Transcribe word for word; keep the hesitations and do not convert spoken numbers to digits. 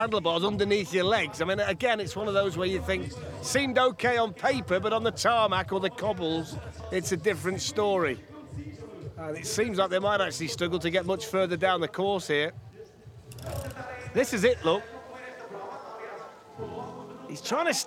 handlebars underneath your legs. I mean, again, it's one of those where you think, seemed okay on paper, but on the tarmac or the cobbles, it's a different story. And it seems like they might actually struggle to get much further down the course here. This is it, look. He's trying to